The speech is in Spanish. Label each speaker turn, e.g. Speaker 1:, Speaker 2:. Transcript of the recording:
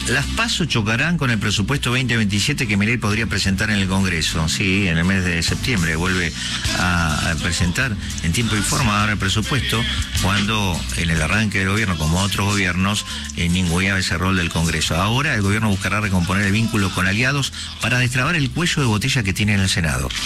Speaker 1: Las PASO chocarán con el presupuesto 2027 que Milei podría presentar en el Congreso. Sí, en el mes de septiembre vuelve a presentar en tiempo y forma ahora el presupuesto, cuando en el arranque del gobierno, como otros gobiernos, ninguneaba ese rol del Congreso. Ahora el gobierno buscará recomponer el vínculo con aliados para destrabar el cuello de botella que tiene en el Senado.